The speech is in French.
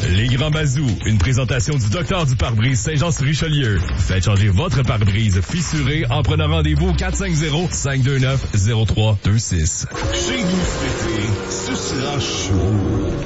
Les Grands Bazous, une présentation du docteur du pare-brise Saint-Jean-sur-Richelieu. Faites changer votre pare-brise fissuré en prenant rendez-vous au 450-529-0326. Chez nous cet été, ce sera chaud.